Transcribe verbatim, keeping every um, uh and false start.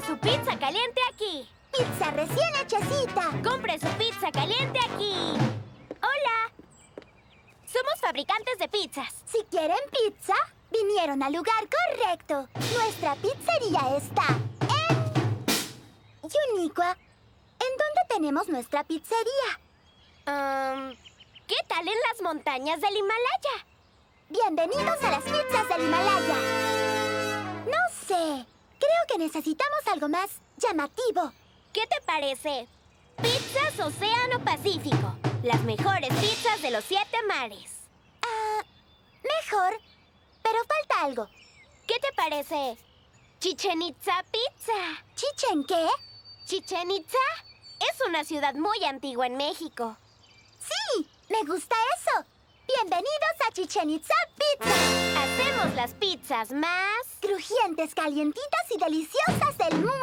su pizza caliente aquí. Pizza recién hechecita. Compre su pizza caliente aquí. Hola. Somos fabricantes de pizzas. Si quieren pizza, vinieron al lugar correcto. Nuestra pizzería está en Yunicua. ¿En dónde tenemos nuestra pizzería? Um, ¿Qué tal en las montañas del Himalaya? Bienvenidos a las pizzas del Himalaya. No sé. Creo que necesitamos algo más llamativo. ¿Qué te parece? Pizzas Océano Pacífico. Las mejores pizzas de los siete mares. Ah, mejor. Pero falta algo. ¿Qué te parece? Chichen Itza Pizza. ¿Chichen qué? Chichen Itza es una ciudad muy antigua en México. ¡Sí! ¡Me gusta eso! ¡Bienvenidos a Chichen Itza Pizza! Hacemos las pizzas más crujientes, calientitas y deliciosas del mundo.